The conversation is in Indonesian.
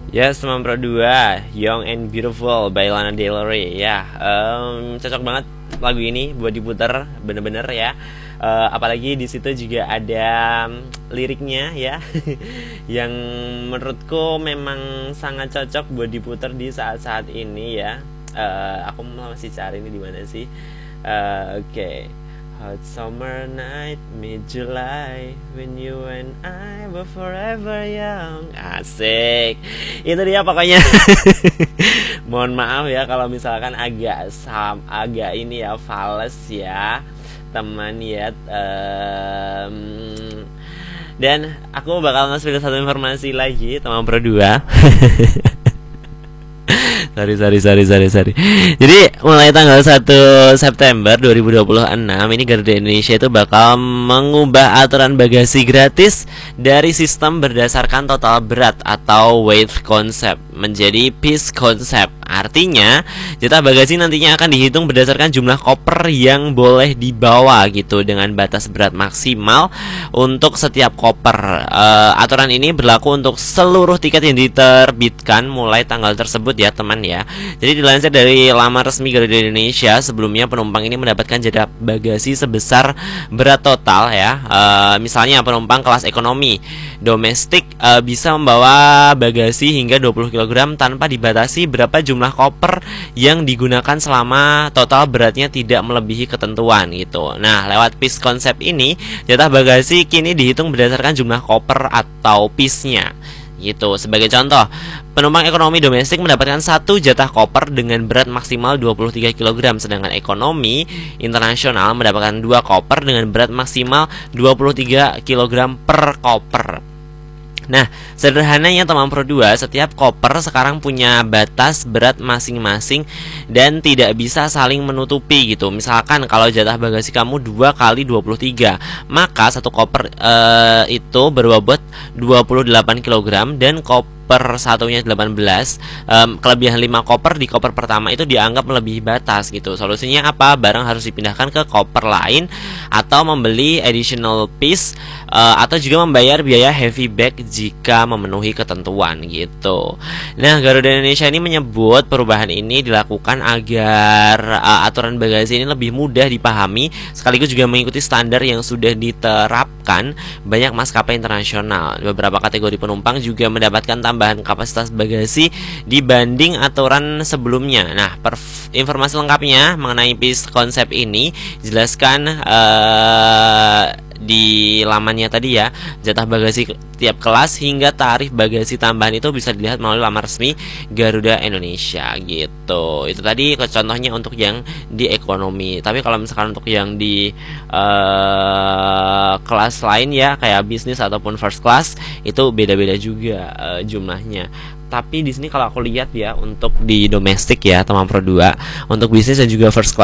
Yes, teman Pro 2, Young and Beautiful by Lana Del Rey. Ya, cocok banget lagu ini buat diputar, bener-bener ya. Apalagi di situ juga ada liriknya ya, yang menurutku memang sangat cocok buat diputar di saat-saat ini ya. Aku masih cari ini di mana sih? Oke. Hot summer night, mid-July, when you and I were forever young. Asik. Itu dia pokoknya. Mohon maaf ya kalau misalkan agak ini ya fals ya, teman ya. Dan aku bakal ngasih satu informasi lagi, teman Pro 2. Sorry. Jadi mulai tanggal 1 September 2026 ini Garuda Indonesia itu bakal mengubah aturan bagasi gratis dari sistem berdasarkan total berat atau weight concept menjadi piece concept. Artinya jatah bagasi nantinya akan dihitung berdasarkan jumlah koper yang boleh dibawa gitu, dengan batas berat maksimal untuk setiap koper. Aturan ini berlaku untuk seluruh tiket yang diterbitkan mulai tanggal tersebut ya teman ya. Jadi dilansir dari laman resmi Garuda Indonesia, sebelumnya penumpang ini mendapatkan jatah bagasi sebesar berat total ya. Misalnya penumpang kelas ekonomi domestik bisa membawa bagasi hingga 20 kg tanpa dibatasi berapa jumlah koper yang digunakan selama total beratnya tidak melebihi ketentuan gitu. Nah, lewat piece konsep ini, jatah bagasi kini dihitung berdasarkan jumlah koper atau piece-nya gitu. Sebagai contoh, penumpang ekonomi domestik mendapatkan satu jatah koper dengan berat maksimal 23 kg, sedangkan ekonomi internasional mendapatkan 2 koper dengan berat maksimal 23 kg per koper. Nah, sederhananya teman Pro 2, setiap koper sekarang punya batas berat masing-masing dan tidak bisa saling menutupi gitu. Misalkan kalau jatah bagasi kamu 2 kali 23, maka satu koper itu berbobot 28 kg dan koper satunya 18. Kelebihan 5 koper di koper pertama itu dianggap melebihi batas gitu. Solusinya apa? Barang harus dipindahkan ke koper lain atau membeli additional piece, atau juga membayar biaya heavy bag jika memenuhi ketentuan gitu. Nah, Garuda Indonesia ini menyebut perubahan ini dilakukan agar aturan bagasi ini lebih mudah dipahami, sekaligus juga mengikuti standar yang sudah diterapkan banyak maskapai internasional. Beberapa kategori penumpang juga mendapatkan tambahan kapasitas bagasi dibanding aturan sebelumnya. Nah, informasi lengkapnya mengenai piece konsep ini jelaskan di lamannya tadi ya. Jatah bagasi tiap kelas hingga tarif bagasi tambahan itu bisa dilihat melalui laman resmi Garuda Indonesia gitu. Itu tadi contohnya untuk yang di ekonomi. Tapi kalau misalkan untuk yang di kelas lain ya, kayak bisnis ataupun first class, itu beda-beda juga jumlahnya. Tapi di sini kalau aku lihat ya, untuk di domestik ya teman Pro 2, untuk bisnis dan juga first class